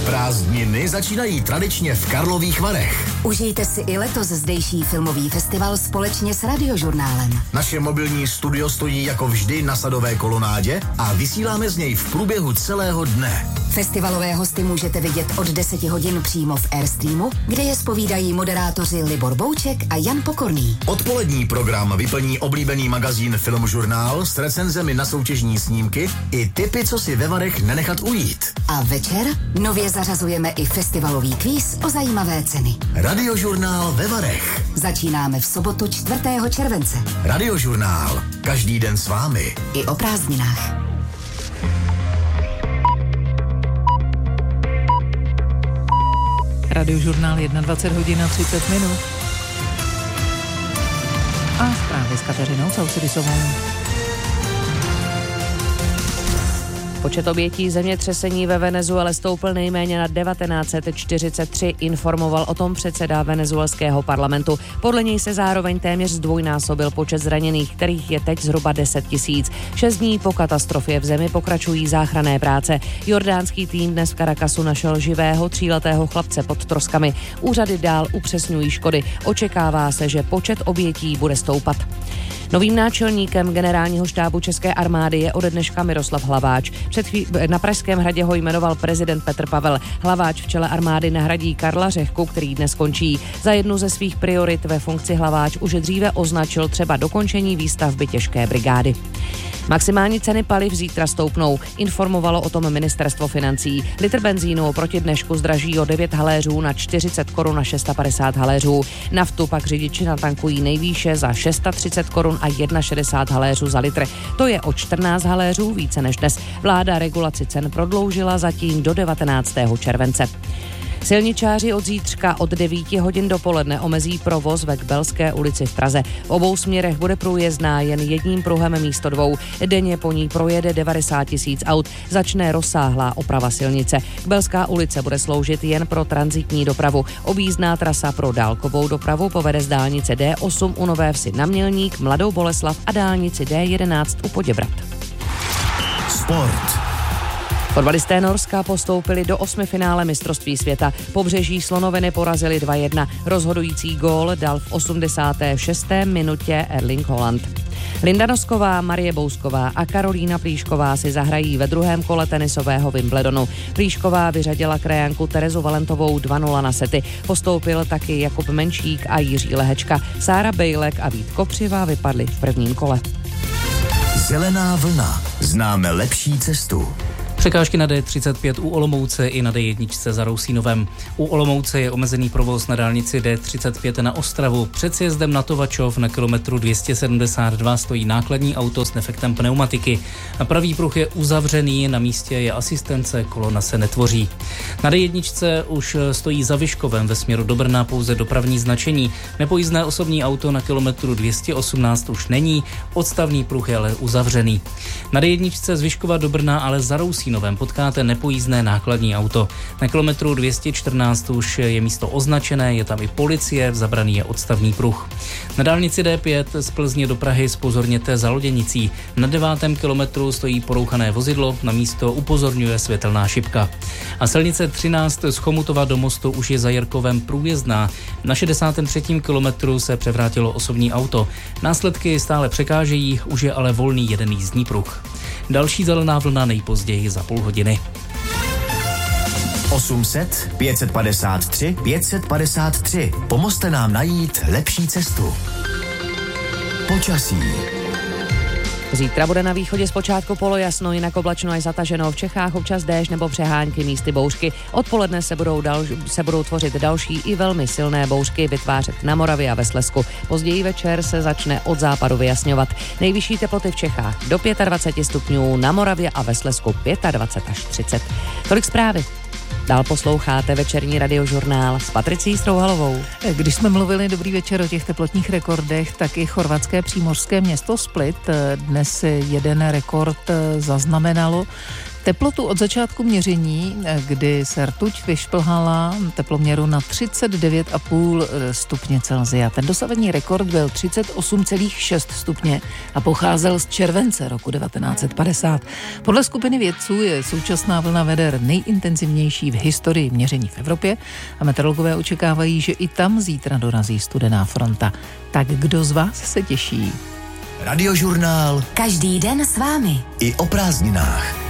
Prázdniny začínají tradičně v Karlových Varech. Užijte si i letos zdejší filmový festival společně s Radiožurnálem. Naše mobilní studio stojí jako vždy na Sadové kolonádě a vysíláme z něj v průběhu celého dne. Festivalové hosty můžete vidět od 10 hodin přímo v Airstreamu, kde je zpovídají moderátoři Libor Bouček a Jan Pokorný. Odpolední program vyplní oblíbený magazín Filmžurnál s recenzemi na soutěžní snímky i tipy, co si ve Varech nenechat ujít. A večer nově zařazujeme i festivalový kvíz o zajímavé ceny. Radiožurnál ve Varech. Začínáme v sobotu 4. července. Radiožurnál. Každý den s vámi. I o prázdninách. Radiožurnál 21 hodin a 30 minut. A zprávy s Kateřinou Saucidisovou. Počet obětí zemětřesení ve Venezuele stoupl nejméně na 1943, informoval o tom předseda venezuelského parlamentu. Podle něj se zároveň téměř zdvojnásobil počet zraněných, kterých je teď zhruba 10 000. 6 dní po katastrofě v zemi pokračují záchranné práce. Jordánský tým dnes v Caracasu našel živého 3letého chlapce pod troskami. Úřady dál upřesňují škody. Očekává se, že počet obětí bude stoupat. Novým náčelníkem generálního štábu České armády je ode dneška Miroslav Hlaváč. Na Pražském hradě ho jmenoval prezident Petr Pavel. Hlaváč v čele armády nahradí Karla Řehku, který dnes končí. Za jednu ze svých priorit ve funkci Hlaváč už dříve označil třeba dokončení výstavby těžké brigády. Maximální ceny paliv zítra stoupnou, informovalo o tom ministerstvo financí. Litr benzínu oproti dnešku zdraží o 9 haléřů na 40 korun a 650 haléřů. Naftu pak řidiči natankují nejvýše za 630 korun a 61 haléřů za litr. To je o 14 haléřů více než dnes. Vláda regulaci cen prodloužila zatím do 19. července. Silničáři od zítřka od 9 hodin dopoledne omezí provoz ve Kbelské ulici v Praze. V obou směrech bude průjezdná jen jedním pruhem místo dvou. Denně po ní projede 90 000 aut. Začne rozsáhlá oprava silnice. Kbelská ulice bude sloužit jen pro tranzitní dopravu. Objízdná trasa pro dálkovou dopravu povede z dálnice D8 u Nové Vsi na Mělník, Mladou Boleslav a dálnici D11 u Poděbrad. Sport. Fotbalisté Norska postoupili do 8. finále mistrovství světa. Pobřeží Slonoviny porazili 2-1. Rozhodující gól dal v 86. minutě Erling Haaland. Linda Nosková, Marie Bousková a Karolína Plíšková si zahrají ve druhém kole tenisového Wimbledonu. Plíšková vyřadila krajanku Terezu Valentovou 2-0 na sety. Postoupil taky Jakub Menšík a Jiří Lehečka. Sára Bejlek a Vít Kopřivá vypadli v prvním kole. Zelená vlna. Známe lepší cestu. Překážky na D35 u Olomouce i na D1 za Rousínovem. U Olomouce je omezený provoz na dálnici D35 na Ostravu. Před sjezdem na Tovačov na kilometru 272 stojí nákladní auto s defektem pneumatiky. A pravý pruh je uzavřený, na místě je asistence, kolona se netvoří. Na D1 už stojí za Vyškovem ve směru do Brna pouze dopravní značení. Nepojízdné osobní auto na kilometru 218 už není, odstavný pruh je ale uzavřený. Na D1 z Vyškova do Brna ale za Rousínovem potkáte nepojízdné nákladní auto. Na kilometru 214 už je místo označené, je tam i policie, zabraný je odstavný pruh. Na dálnici D5 z Plzně do Prahy zpozorněte za Loděnicí. Na 9. kilometru stojí porouchané vozidlo, na místo upozorňuje světelná šipka. A silnice 13 z Chomutova do Mostu už je za Jirkovem průjezdná. Na 63. kilometru se převrátilo osobní auto. Následky stále překážejí, už je ale volný jeden jízdní pruh. Další zelená vlna nejpozději za půl hodiny. 800 553 553. Pomozte nám najít lepší cestu. Počasí. Zítra bude na východě zpočátku polojasno, jinak oblačno až zataženo. V Čechách občas déšť nebo přehánky, místy bouřky. Odpoledne se budou tvořit další i velmi silné bouřky, vytvářet na Moravě a ve Slezsku. Později večer se začne od západu vyjasňovat. Nejvyšší teploty v Čechách do 25 stupňů, na Moravě a ve Slezsku 25 až 30. Tolik zprávy. Dál posloucháte večerní radiožurnál s Patricí Strouhalovou. Když jsme mluvili dobrý večer o těch teplotních rekordech, tak i chorvatské přímořské město Split dnes jeden rekord zaznamenalo. Teplotu od začátku měření, kdy se rtuť vyšplhala teploměru na 39,5 stupně Celsia. Ten dosavadní rekord byl 38,6 stupně a pocházel z července roku 1950. Podle skupiny vědců je současná vlna veder nejintenzivnější v historii měření v Evropě a meteorologové očekávají, že i tam zítra dorazí studená fronta. Tak kdo z vás se těší? Radiožurnál Každý den s vámi. i o prázdninách.